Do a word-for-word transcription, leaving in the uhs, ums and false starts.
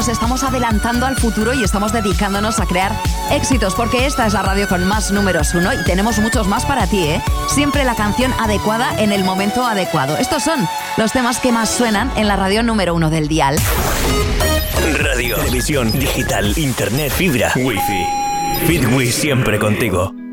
nos estamos adelantando al futuro y estamos dedicándonos a crear éxitos, porque esta es la radio con más números uno y tenemos muchos más para ti, ¿eh? Siempre la canción adecuada en el momento adecuado. Estos son los temas que más suenan en la radio número uno del dial. Radio, televisión, digital, internet, fibra, wifi. Fitwi siempre contigo.